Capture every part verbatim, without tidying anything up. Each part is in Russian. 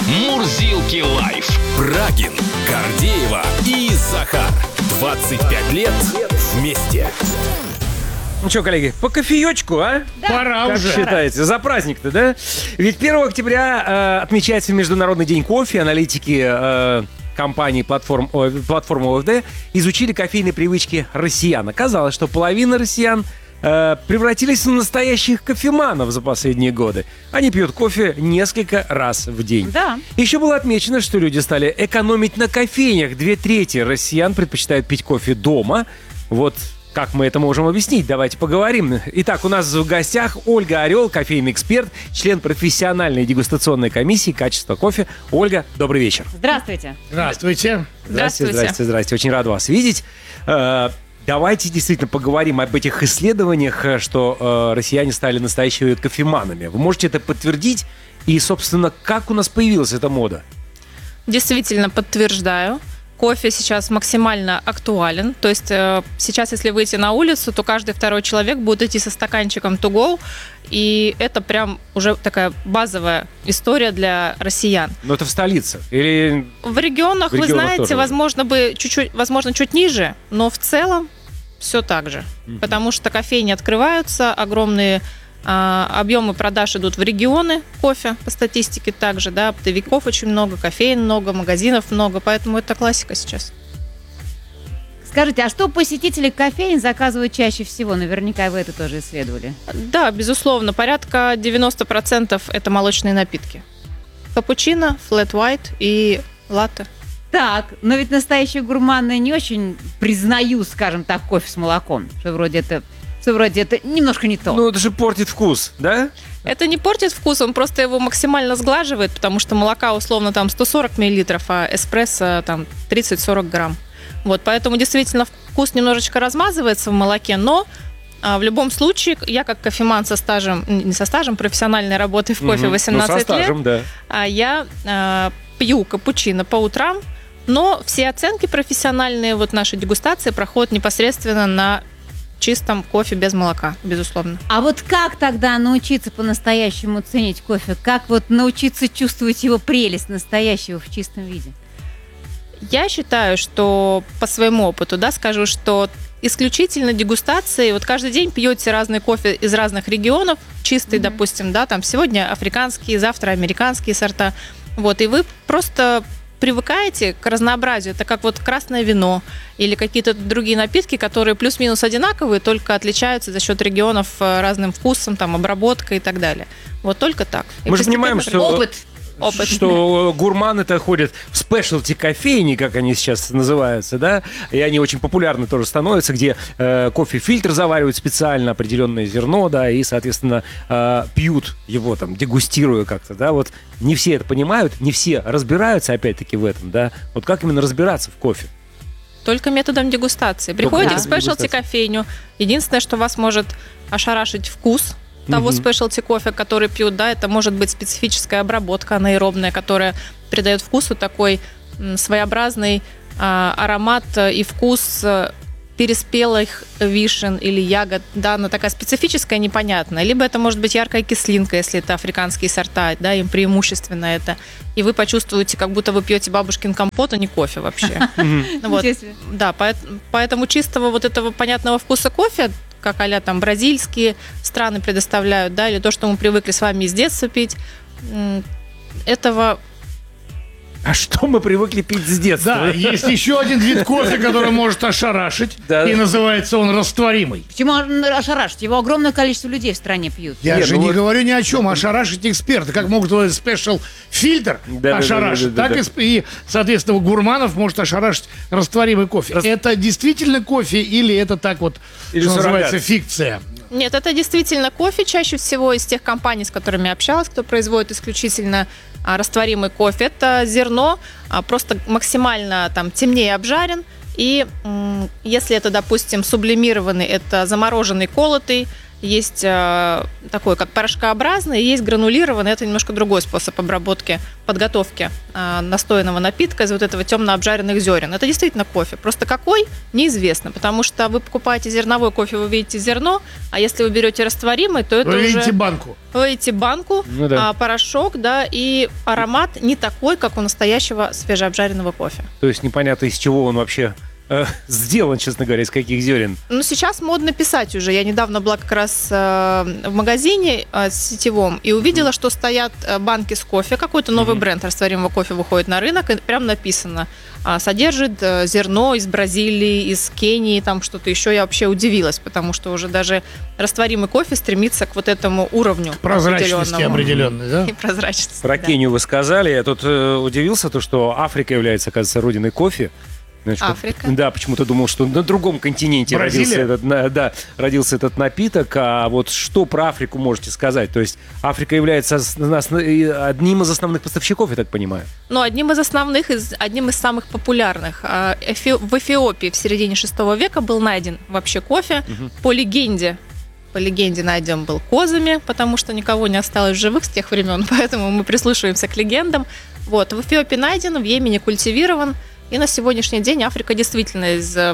Мурзилки лайф. Брагин, Гордеева и Захар. двадцать пять лет вместе. Ну что, коллеги, по кофеечку, а? Да. Пора Как уже. считаете? За праздник-то, да? Ведь первого октября э, отмечается Международный день кофе. Аналитики э, компании платформ, о, платформы ОФД изучили кофейные привычки россиян. Оказалось, что половина россиян э, превратились в настоящих кофеманов за последние годы. Они пьют кофе несколько раз в день. Да. Еще было отмечено, что люди стали экономить на кофейнях. Две трети россиян предпочитают пить кофе дома. Вот как мы это можем объяснить? Давайте поговорим. Итак, у нас в гостях Ольга Орел, кофейный эксперт, член профессиональной дегустационной комиссии «Качество кофе». Ольга, добрый вечер. Здравствуйте. Здравствуйте. Здравствуйте, здравствуйте, здравствуйте. Очень рад вас видеть. Э, Давайте действительно поговорим об этих исследованиях, что э, россияне стали настоящими кофеманами. Вы можете это подтвердить? И, собственно, как у нас появилась эта мода? Действительно подтверждаю. Кофе сейчас максимально актуален. То есть э, сейчас, если выйти на улицу, то каждый второй человек будет идти со стаканчиком to go. И это прям уже такая базовая история для россиян. Но это в столице? Или... В регионах, В регионах вы знаете, тоже. возможно, бы чуть-чуть, возможно, чуть ниже, но в целом все так же. Мгм. Потому что кофейни открываются, огромные а, объемы продаж идут в регионы кофе, по статистике также, да, оптовиков очень много, кофеин много, магазинов много, поэтому это классика сейчас. Скажите, а что посетители кофеин заказывают чаще всего? Наверняка вы это тоже исследовали. Да, безусловно, порядка девяносто процентов это молочные напитки. Капучино, флэт white и латте. Так, но ведь настоящие гурманы не очень признают, скажем так, кофе с молоком. Что вроде это, что вроде это немножко не то. Ну, это же портит вкус, да? Это не портит вкус, он просто его максимально сглаживает, потому что молока условно там сто сорок миллилитров, а эспрессо там тридцать-сорок грамм. Вот, поэтому действительно вкус немножечко размазывается в молоке, но а, в любом случае, я как кофеман со стажем, не со стажем, профессиональной работы в кофе Мгм. восемнадцать Ну, со стажем, лет, да. а, я а, пью капучино по утрам, но все оценки профессиональные, вот наши дегустации проходят непосредственно на чистом кофе без молока, безусловно. А вот как тогда научиться по-настоящему ценить кофе? Как вот научиться чувствовать его прелесть настоящего в чистом виде? Я считаю, что по своему опыту, да, скажу, что исключительно дегустации, вот каждый день пьете разный кофе из разных регионов, чистый, Мгм. допустим, да, там сегодня африканские, завтра американские сорта, вот, и вы просто привыкаете к разнообразию. Это как вот красное вино или какие-то другие напитки, которые плюс-минус одинаковые, только отличаются за счет регионов э, разным вкусом, там, обработкой и так далее. Вот только так. И Мы же постепенно понимаем, что... Опыт. Опыт. Что гурманы-то ходят в спешлти кофейни, как они сейчас называются, да, и они очень популярны тоже становятся, где э, кофе-фильтр заваривают специально, определенное зерно, да, и, соответственно, э, пьют его там, дегустируя как-то, да, вот не все это понимают, не все разбираются, опять-таки, в этом, да, вот как именно разбираться в кофе? Только методом дегустации. Приходите да. в спешлти кофейню. Единственное, что вас может ошарашить вкус того Мгм. спешлти кофе, который пьют, да, это может быть специфическая обработка анаэробная, которая придает вкусу такой м, своеобразный а, аромат и вкус а, переспелых вишен или ягод, да, она такая специфическая, непонятная. Либо это может быть яркая кислинка, если это африканские сорта, да, им преимущественно это. И вы почувствуете, как будто вы пьете бабушкин компот, а не кофе вообще. Вот. Ничего себе. Да, поэт- поэтому чистого вот этого понятного вкуса кофе, как а-ля там бразильские страны предоставляют, да, или то, что мы привыкли с вами из детства пить, м, этого А что мы привыкли пить с детства? Да, есть еще один вид кофе, который может ошарашить, Да. и называется он растворимый. Почему ошарашить? Его огромное количество людей в стране пьют. Я Нет, же ну не вот- говорю ни о чем, ошарашить эксперта. Как могут вот этот спешл фильтр Да-да-да-да-да-да. ошарашить, так и, сп- и, соответственно, гурманов может ошарашить растворимый кофе. Рас- Это действительно кофе или это так вот, Или что суррогат? называется, фикция? Нет, это действительно кофе чаще всего из тех компаний, с которыми я общалась, кто производит исключительно а, растворимый кофе. Это зерно а, просто максимально там темнее обжарен. И м, если это, допустим, сублимированный, это замороженный, колотый, есть э, такой, как порошкообразный, и есть гранулированный. Это немножко другой способ обработки, подготовки э, настоянного напитка из вот этого темно-обжаренных зерен. Это действительно кофе. Просто какой, неизвестно, потому что вы покупаете зерновой кофе, вы видите зерно, а если вы берете растворимый, то это Вы уже... видите банку. Вы видите банку, Ну да. а, порошок, да, и аромат не такой, как у настоящего свежеобжаренного кофе. То есть непонятно, из чего он вообще э, сделан, честно говоря, из каких зерен. Ну, сейчас модно писать уже. Я недавно была как раз э, в магазине э, сетевом и увидела, что стоят э, банки с кофе. Какой-то новый бренд растворимого кофе выходит на рынок, и прям написано. А, содержит э, зерно из Бразилии, из Кении, там что-то еще. Я вообще удивилась, потому что уже даже растворимый кофе стремится к вот этому уровню. Прозрачности определенному. определенной, да? И прозрачности. Про да. Кению вы сказали. Я тут э, удивился, то, что Африка является, оказывается, родиной кофе. Значит, Африка? Да, почему-то думал, что на другом континенте Бразилия? родился этот, на- да, родился этот напиток. А вот что про Африку можете сказать? То есть Африка является ос- основ- и одним из основных поставщиков, я так понимаю. Ну, одним из основных, из, одним из самых популярных. А, Эфи- в Эфиопии в середине шестого века был найден вообще кофе. По легенде, по легенде найден был козами, потому что никого не осталось в живых с тех времен, поэтому мы прислушиваемся к легендам. Вот, в Эфиопии найден, в Йемене культивирован, и на сегодняшний день Африка действительно из э,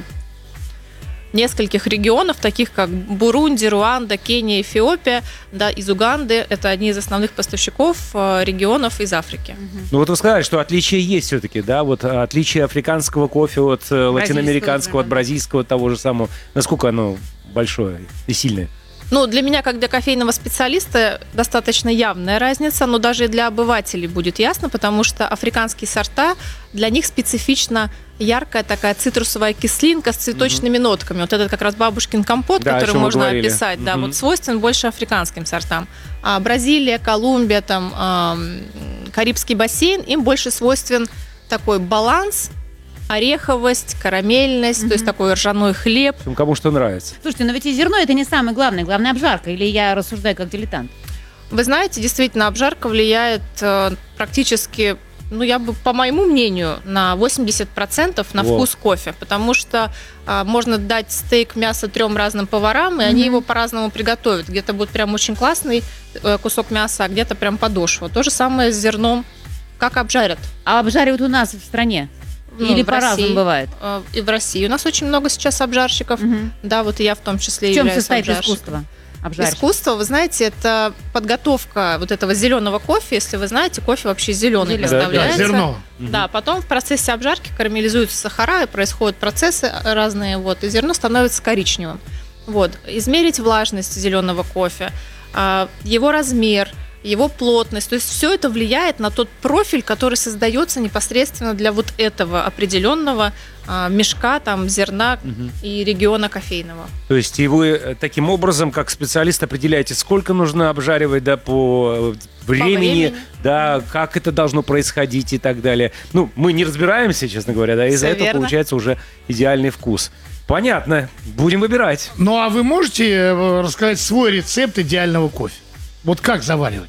нескольких регионов, таких как Бурунди, Руанда, Кения, Эфиопия, да, из Уганды. Это одни из основных поставщиков э, регионов из Африки. Ну вот вы сказали, что отличия есть все-таки, да? Вот а, отличие африканского кофе от э, латиноамериканского, от например. бразильского, того же самого. Насколько оно большое и сильное? Ну, для меня, как для кофейного специалиста, достаточно явная разница, но даже и для обывателей будет ясно, потому что африканские сорта, для них специфично яркая такая цитрусовая кислинка с цветочными нотками. Вот этот как раз бабушкин компот, Да, о который чем вы можно говорили. описать, да, Мгм. вот свойствен больше африканским сортам. А Бразилия, Колумбия, там, ам, Карибский бассейн, им больше свойствен такой баланс, ореховость, карамельность, то есть такой ржаной хлеб. В общем, кому что нравится. Слушайте, но ведь и зерно это не самое главное, главное обжарка, или я рассуждаю как дилетант? Вы знаете, действительно, обжарка влияет э, практически, ну, я бы, по моему мнению, на восемьдесят процентов на Во. вкус кофе, потому что э, можно дать стейк, мясо трем разным поварам, и они его по-разному приготовят. Где-то будет прям очень классный э, кусок мяса, а где-то прям подошва. То же самое с зерном, как обжарят. А обжаривают у нас в стране? Ну, Или в по-разному России. бывает? Э, И в России. У нас очень много сейчас обжарщиков. Мгм. Да, вот и я в том числе В чем являюсь состоит обжарщиком. искусство обжарщика? Искусство, вы знаете, это подготовка вот этого зеленого кофе. Если вы знаете, кофе вообще зеленый Зелёный. Да, представляется. зерно. Да, потом в процессе обжарки карамелизуются сахара, и происходят процессы разные, вот, и зерно становится коричневым. Вот. Измерить влажность зеленого кофе, а, его размер, его плотность. То есть все это влияет на тот профиль, который создается непосредственно для вот этого определенного а, мешка, там, зерна и региона кофейного. То есть и вы э, таким образом, как специалист, определяете, сколько нужно обжаривать, да, по э, времени, времени. да, как это должно происходить и так далее. Ну, мы не разбираемся, честно говоря, да, из-за Всё этого верно. получается уже идеальный вкус. Понятно, будем выбирать. Ну, а вы можете э, рассказать свой рецепт идеального кофе? Вот как заваривать?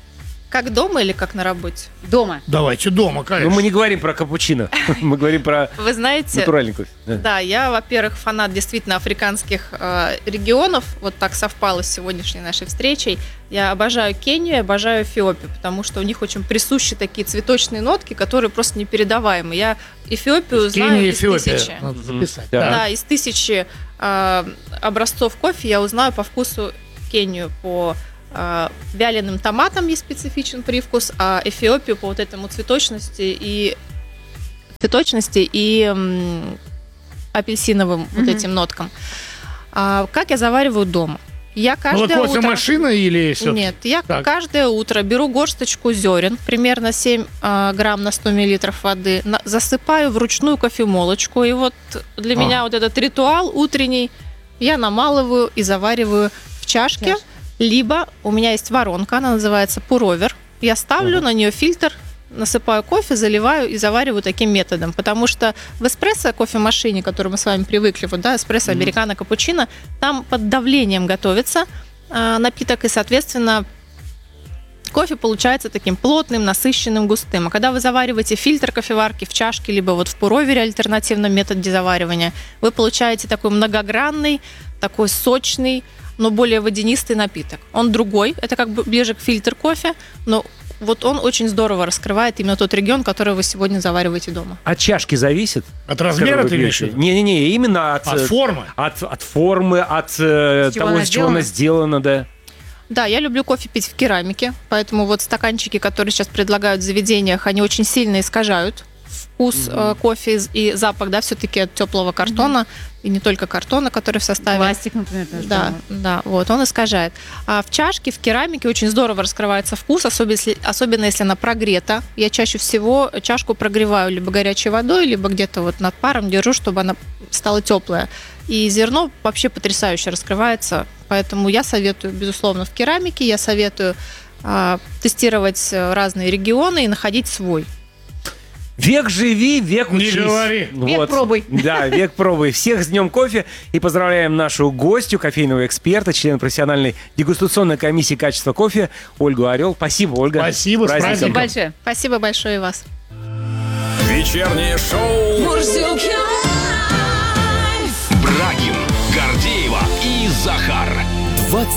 Как дома или как на работе? Дома. Давайте дома, Но конечно. мы не говорим про капучино, мы говорим про Вы знаете, натуральный кофе. Да. да, я, во-первых, фанат действительно африканских э, регионов. Вот так совпало с сегодняшней нашей встречей. Я обожаю Кению, обожаю Эфиопию, потому что у них очень присущи такие цветочные нотки, которые просто непередаваемые. Я Эфиопию знаю Кения, из Эфиопия. тысячи. Надо записать. Да. Да. Да, из тысячи э, образцов кофе я узнаю по вкусу Кению, по э, вяленым томатам есть специфичен привкус, а Эфиопию по вот этому цветочности и цветочности и м, апельсиновым вот этим ноткам. А, как я завариваю дома? Я каждое Молоко, утро... кофемашина или все? Нет, я Так. каждое утро беру горсточку зерен, примерно семь а, грамм на сто миллилитров воды, на- засыпаю вручную кофемолочку, и вот для А. меня вот этот ритуал утренний, я намалываю и завариваю в чашке, Чашка. либо у меня есть воронка, она называется пуровер, я ставлю на нее фильтр, насыпаю кофе, заливаю и завариваю таким методом, потому что в эспрессо кофемашине, к которой мы с вами привыкли, вот, да, эспрессо, американо, капучино, там под давлением готовится э, напиток, и, соответственно, кофе получается таким плотным, насыщенным, густым. А когда вы завариваете фильтр кофеварки в чашке, либо вот в пуровере, альтернативном методе заваривания, вы получаете такой многогранный, такой сочный, но более водянистый напиток. Он другой, это как бы ближе к фильтр кофе, но вот он очень здорово раскрывает именно тот регион, который вы сегодня завариваете дома. От чашки зависит? От размера ты имеешь в виду? Не-не-не, именно от... От формы? От, от формы, от э, чего того, она из чего она сделана, да. Да, я люблю кофе пить в керамике, поэтому вот стаканчики, которые сейчас предлагают в заведениях, они очень сильно искажают вкус mm-hmm. э, кофе и запах, да, все-таки от теплого картона, mm-hmm. и не только картона, который в составе. Пластик, например, тоже. Да, да, вот, он искажает. А в чашке, в керамике очень здорово раскрывается вкус, особенно если, особенно если она прогрета. Я чаще всего чашку прогреваю либо горячей водой, либо где-то вот над паром держу, чтобы она стала теплая. И зерно вообще потрясающе раскрывается, поэтому я советую, безусловно, в керамике, я советую а, тестировать разные регионы и находить свой. Век живи, век Не учись. говори. Век пробуй. Да, век пробуй. Всех с Днем кофе. И поздравляем нашу гостью, кофейного эксперта, члена профессиональной дегустационной комиссии качества кофе Ольгу Орел. Спасибо, Ольга. Спасибо, с праздником. Спасибо большое. Спасибо большое и вас. Вечернее шоу Мурзилки лайф. Брагин, Гордеева и Захар.